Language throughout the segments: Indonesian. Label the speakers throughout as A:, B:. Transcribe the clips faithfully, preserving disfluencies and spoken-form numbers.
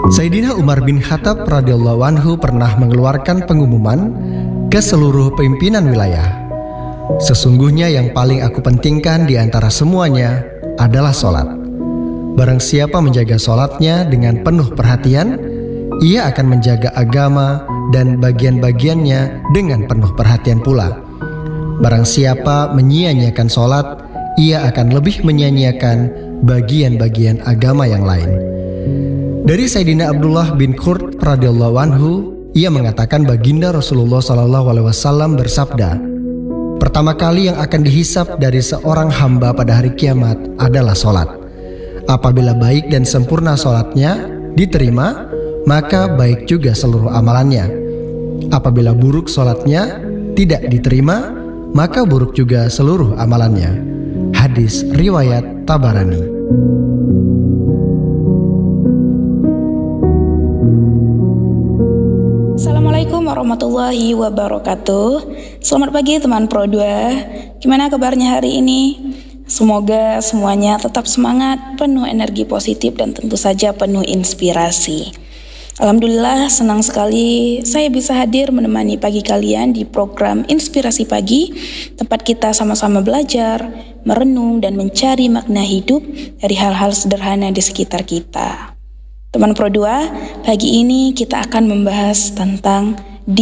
A: Sayyidina Umar bin Khattab radhiyallahu anhu pernah mengeluarkan pengumuman ke seluruh pimpinan wilayah. Sesungguhnya yang paling aku pentingkan di antara semuanya adalah sholat. Barang siapa menjaga sholatnya dengan penuh perhatian, ia akan menjaga agama dan bagian-bagiannya dengan penuh perhatian pula. Barang siapa menyia-nyiakan sholat, ia akan lebih menyia-nyiakan bagian-bagian agama yang lain. Dari Sayyidina Abdullah bin Qurt radhiyallahu anhu, ia mengatakan baginda Rasulullah shallallahu alaihi wasallam bersabda, pertama kali yang akan dihisap dari seorang hamba pada hari kiamat adalah sholat. Apabila baik dan sempurna sholatnya diterima, maka baik juga seluruh amalannya. Apabila buruk sholatnya tidak diterima, maka buruk juga seluruh amalannya. Hadis riwayat Tabarani.
B: Assalamualaikum warahmatullahi wabarakatuh. Selamat pagi teman Pro dua. Gimana kabarnya hari ini? Semoga semuanya tetap semangat, penuh energi positif dan tentu saja penuh inspirasi. Alhamdulillah senang sekali saya bisa hadir menemani pagi kalian di program Inspirasi Pagi, tempat kita sama-sama belajar, merenung dan mencari makna hidup dari hal-hal sederhana di sekitar kita. Teman Pro dua, pagi ini kita akan membahas tentang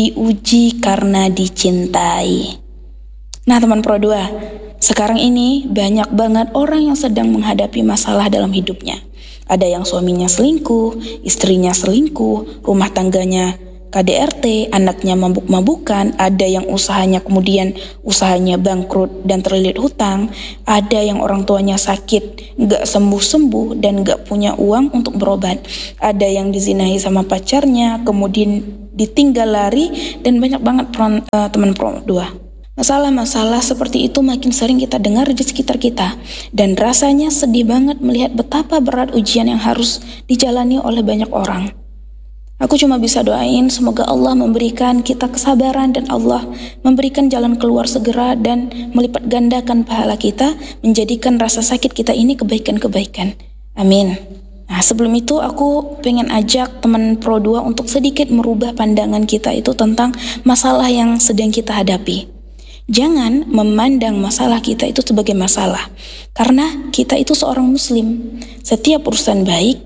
B: diuji karena dicintai. Nah teman Pro dua, sekarang ini banyak banget orang yang sedang menghadapi masalah dalam hidupnya. Ada yang suaminya selingkuh, istrinya selingkuh, rumah tangganya K D R T, anaknya mabuk-mabukan, ada yang usahanya kemudian usahanya bangkrut dan terlilit hutang, ada yang orang tuanya sakit, gak sembuh-sembuh dan gak punya uang untuk berobat, ada yang dizinahi sama pacarnya, kemudian ditinggal lari, dan banyak banget peran, uh, teman Pro dua. Masalah-masalah seperti itu makin sering kita dengar di sekitar kita, dan rasanya sedih banget melihat betapa berat ujian yang harus dijalani oleh banyak orang. Aku cuma bisa doain semoga Allah memberikan kita kesabaran dan Allah memberikan jalan keluar segera dan melipat gandakan pahala kita, menjadikan rasa sakit kita ini kebaikan-kebaikan. Amin. Nah sebelum itu aku pengen ajak teman Pro dua untuk sedikit merubah pandangan kita itu tentang masalah yang sedang kita hadapi. Jangan memandang masalah kita itu sebagai masalah, karena kita itu seorang muslim. Setiap urusan baik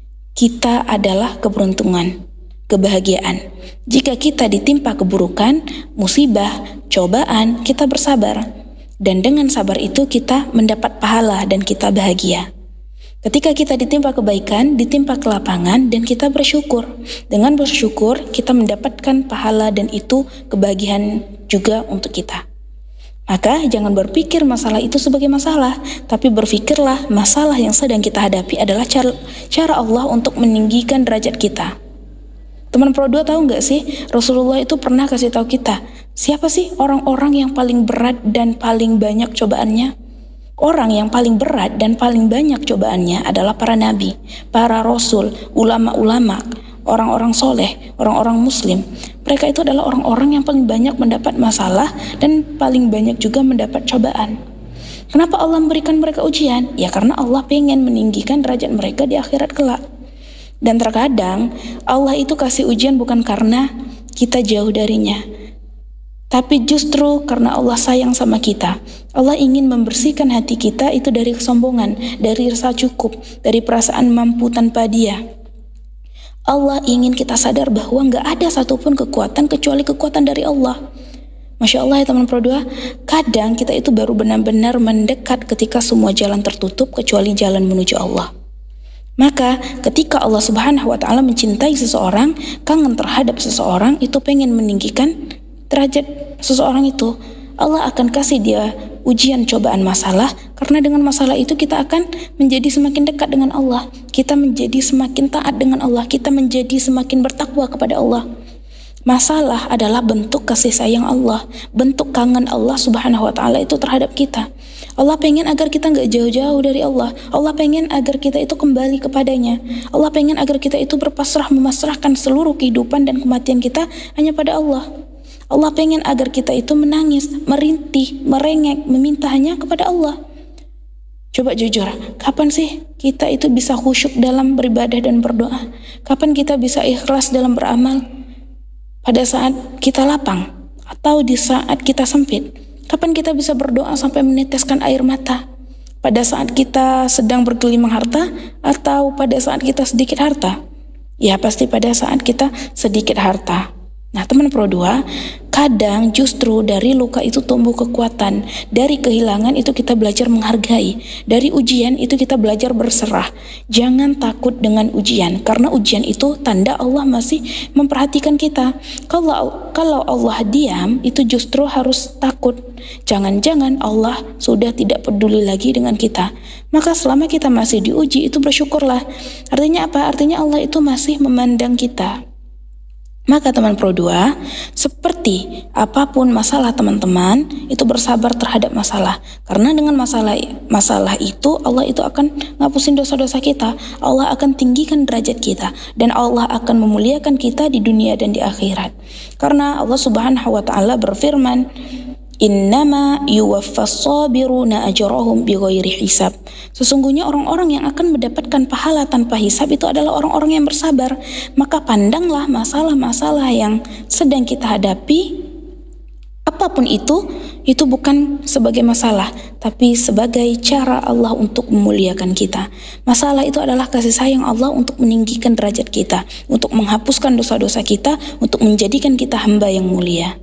B: kita adalah keberuntungan, kebahagiaan. Jika kita ditimpa keburukan, musibah, cobaan, kita bersabar. Dan dengan sabar itu kita mendapat pahala dan kita bahagia. Ketika kita ditimpa kebaikan, ditimpa kelapangan, dan kita bersyukur. Dengan bersyukur, kita mendapatkan pahala dan itu kebahagiaan juga untuk kita. Maka jangan berpikir masalah itu sebagai masalah, tapi berpikirlah masalah yang sedang kita hadapi adalah cara, cara Allah untuk meninggikan derajat kita. Teman Pro dua tahu nggak sih, Rasulullah itu pernah kasih tahu kita, siapa sih orang-orang yang paling berat dan paling banyak cobaannya? Orang yang paling berat dan paling banyak cobaannya adalah para nabi, para rasul, ulama-ulama, orang-orang soleh, orang-orang muslim. Mereka itu adalah orang-orang yang paling banyak mendapat masalah dan paling banyak juga mendapat cobaan. Kenapa Allah memberikan mereka ujian? Ya karena Allah pengen meninggikan derajat mereka di akhirat kelak. Dan terkadang Allah itu kasih ujian bukan karena kita jauh darinya, tapi justru karena Allah sayang sama kita. Allah ingin membersihkan hati kita itu dari kesombongan, dari rasa cukup, dari perasaan mampu tanpa Dia. Allah ingin kita sadar bahwa gak ada satupun kekuatan kecuali kekuatan dari Allah. Masya Allah ya teman Pro dua, kadang kita itu baru benar-benar mendekat ketika semua jalan tertutup kecuali jalan menuju Allah. Maka ketika Allah subhanahu wa ta'ala mencintai seseorang, kangen terhadap seseorang, itu pengen meninggikan derajat seseorang itu, Allah akan kasih dia ujian cobaan masalah, karena dengan masalah itu kita akan menjadi semakin dekat dengan Allah, kita menjadi semakin taat dengan Allah, kita menjadi semakin bertakwa kepada Allah. Masalah adalah bentuk kasih sayang Allah, bentuk kangen Allah subhanahu wa ta'ala itu terhadap kita. Allah pengen agar kita gak jauh-jauh dari Allah. Allah pengen agar kita itu kembali kepadanya. Allah pengen agar kita itu berpasrah, memasrahkan seluruh kehidupan dan kematian kita hanya pada Allah. Allah pengen agar kita itu menangis, merintih, merengek, meminta hanya kepada Allah. Coba jujur, kapan sih kita itu bisa khusyuk dalam beribadah dan berdoa? Kapan kita bisa ikhlas dalam beramal? Pada saat kita lapang atau di saat kita sempit? Kapan kita bisa berdoa sampai meneteskan air mata? Pada saat kita sedang bergelimang harta atau pada saat kita sedikit harta? Ya pasti pada saat kita sedikit harta. Nah teman Pro dua, kadang justru dari luka itu tumbuh kekuatan. Dari kehilangan itu kita belajar menghargai. Dari ujian itu kita belajar berserah. Jangan takut dengan ujian, karena ujian itu tanda Allah masih memperhatikan kita. Kalau kalau Allah diam, itu justru harus takut. Jangan-jangan Allah sudah tidak peduli lagi dengan kita. Maka selama kita masih diuji, itu bersyukurlah. Artinya apa? Artinya Allah itu masih memandang kita. Maka teman Pro dua, seperti apapun masalah teman-teman, itu bersabar terhadap masalah. Karena dengan masalah masalah itu, Allah itu akan ngapusin dosa-dosa kita. Allah akan tinggikan derajat kita. Dan Allah akan memuliakan kita di dunia dan di akhirat. Karena Allah subhanahu wa ta'ala berfirman, Innama yuwaffas sabiruna ajrahum bighairi hisab. Sesungguhnya orang-orang yang akan mendapatkan pahala tanpa hisab itu adalah orang-orang yang bersabar. Maka pandanglah masalah-masalah yang sedang kita hadapi, apapun itu, itu bukan sebagai masalah, tapi sebagai cara Allah untuk memuliakan kita. Masalah itu adalah kasih sayang Allah untuk meninggikan derajat kita, untuk menghapuskan dosa-dosa kita, untuk menjadikan kita hamba yang mulia.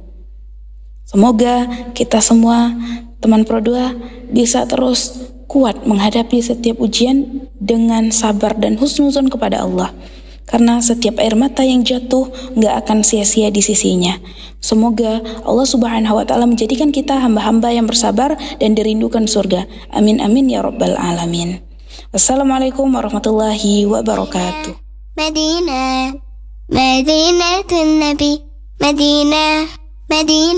B: Semoga kita semua, teman Pro dua, bisa terus kuat menghadapi setiap ujian dengan sabar dan husnuzon kepada Allah. Karena setiap air mata yang jatuh gak akan sia-sia di sisinya. Semoga Allah subhanahu wa ta'ala menjadikan kita hamba-hamba yang bersabar dan dirindukan surga. Amin amin ya rabbal alamin. Wassalamualaikum warahmatullahi wabarakatuh.
C: Madinah, Madinah Nabi, Madinah, Madinah.